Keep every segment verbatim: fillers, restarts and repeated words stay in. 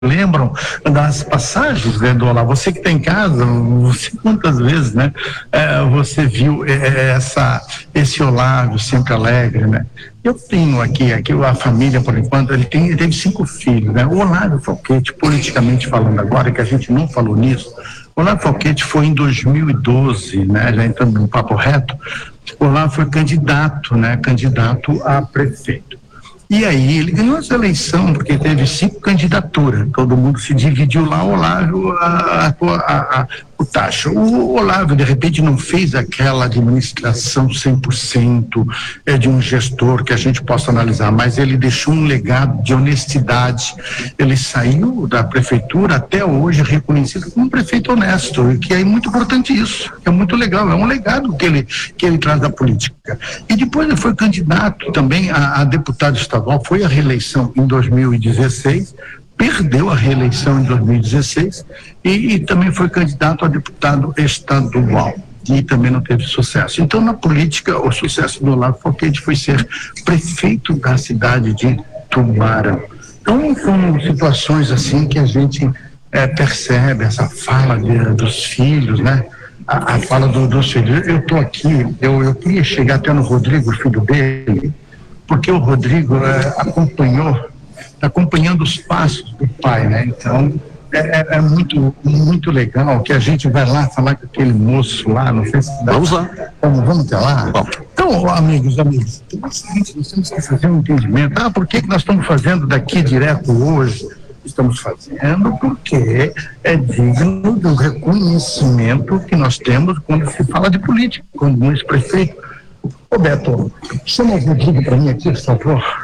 lembram das passagens, né, do Olavo? Você que está em casa, você, quantas vezes, né, é, você viu é, essa, esse Olavo sempre alegre, né? Eu tenho aqui, aqui a família, por enquanto, ele, tem, ele teve cinco filhos, né? O Olavo Falquete, politicamente falando agora, que a gente não falou nisso, o Olavo Falquete foi em dois mil e doze, né, já entrando no papo reto, o Olavo foi candidato, né, candidato a prefeito. E aí ele ganhou essa eleição, porque teve cinco candidaturas, todo mundo se dividiu lá, o Olavo, a, a, a, a, o taxa. O Olavo, de repente, não fez aquela administração cem por cento é, de um gestor que a gente possa analisar, mas ele deixou um legado de honestidade. Ele saiu da prefeitura até hoje reconhecido como um prefeito honesto, e que é muito importante isso, é muito legal, é um legado que ele, que ele traz da política. E depois ele foi candidato também a, a deputado estadual, foi a reeleição em dois mil e dezesseis, perdeu a reeleição em dois mil e dezesseis e, e também foi candidato a deputado estadual e também não teve sucesso. Então, na política, o sucesso do Olavo Falquete foi ser prefeito da cidade de Tubarão. Então, são situações assim que a gente é, percebe essa fala de, dos filhos, né? A, a fala do, dos filhos. Eu estou aqui, eu, eu queria chegar até no Rodrigo, filho dele, porque o Rodrigo é, acompanhou, está acompanhando os passos do pai, né? Então, é, é, é muito, muito legal que a gente vai lá falar com aquele moço lá, não sei se dá. Vamos lá. Vamos, vamos até lá? Bom. Então, amigos, amigos, é o seguinte, nós temos que fazer um entendimento. Ah, por que, que nós estamos fazendo daqui direto hoje? Estamos fazendo porque é digno do reconhecimento que nós temos quando se fala de política, quando um ex-prefeito. Ô Beto, chama o Rodrigo para mim aqui, por favor.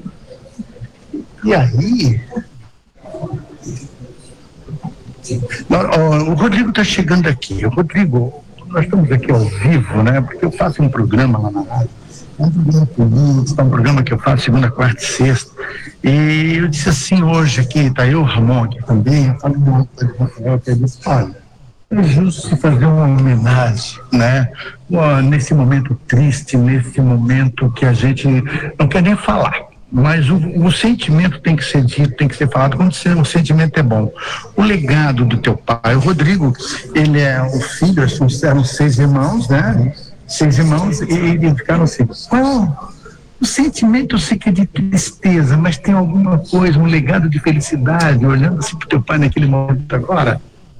E aí... O Rodrigo está chegando aqui. O Rodrigo, nós estamos aqui ao vivo, né? Porque eu faço um programa lá na rádio. É um programa político, é um programa que eu faço segunda, quarta e sexta. E eu disse assim, hoje aqui, está eu, o Ramon aqui também, eu falei, não, Rafael, que disse, olha, é justo fazer uma homenagem, né? Nesse momento triste, nesse momento que a gente não quer nem falar, mas o, o sentimento tem que ser dito, tem que ser falado quando o sentimento é bom. O legado do teu pai, o Rodrigo, ele é o filho, eram seis irmãos, né? Seis irmãos, e eles ficaram assim, oh, o sentimento eu sei que é de tristeza, mas tem alguma coisa, um legado de felicidade, olhando assim pro teu pai naquele momento agora.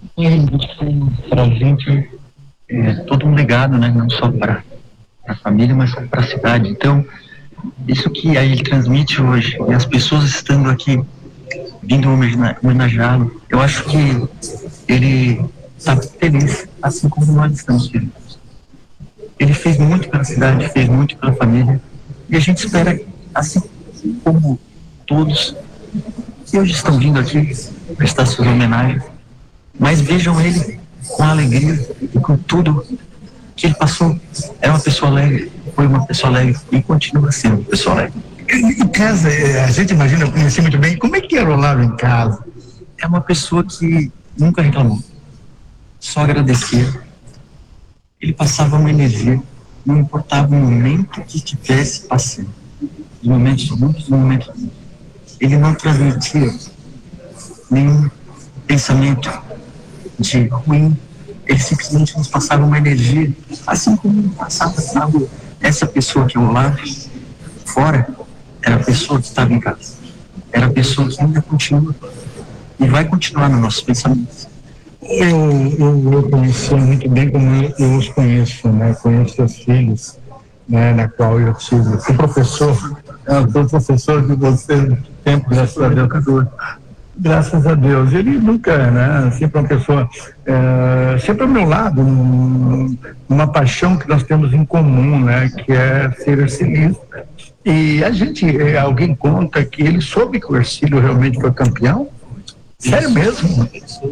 Para a gente é todo um legado, né? Não só para a família, mas para a cidade. Então, isso que aí ele transmite hoje, e as pessoas estando aqui, vindo homenageá-lo, eu acho que ele está feliz, assim como nós estamos felizes. Ele fez muito pela cidade, fez muito pela família, e a gente espera, assim como todos que hoje estão vindo aqui prestar suas homenagens, mas vejam ele com alegria e com tudo que ele passou. É uma pessoa alegre, foi uma pessoa alegre e continua sendo uma pessoa alegre. Em casa, a gente imagina, eu conheci muito bem, como é que era o Olavo em casa? É uma pessoa que nunca reclamou, só agradecia. Ele passava uma energia, não importava o momento que estivesse passando, os momentos bons, os momentos ruins. Ele não transmitia nenhum pensamento de ruim, ele simplesmente nos passava uma energia, assim como passava, sabe, essa pessoa que eu lá fora, era a pessoa que estava em casa, era a pessoa que ainda continua e vai continuar nos nossos pensamentos. Eu, eu, eu conheci muito bem como eu, eu os conheço, né? Conheço seus filhos, né? Na qual eu tive. Fui professor, eu sou professor de você no tempo, graças a Deus. Graças a Deus. Ele nunca, né? Sempre uma pessoa, é, sempre ao meu lado, um, uma paixão que nós temos em comum, né? Que é ser ercilista. E a gente, alguém conta que ele soube que o Ercílio realmente foi campeão? Sério mesmo?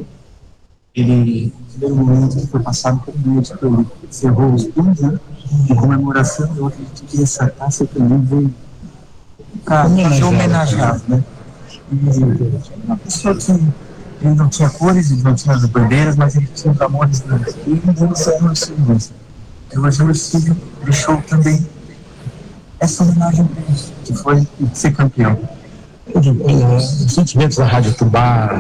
Ele, no momento que foi passado por médico, ele encerrou os punhos, né? De comemoração, eu acredito que essa taça também veio para ser homenageado, né? E uma pessoa que ele não tinha cores, ele não tinha as bandeiras, mas ele tinha os amores dele. E ninguém saiu no Silvio. O Silvio deixou também essa homenagem para ele, que foi ser campeão. Recentemente a Rádio Tubá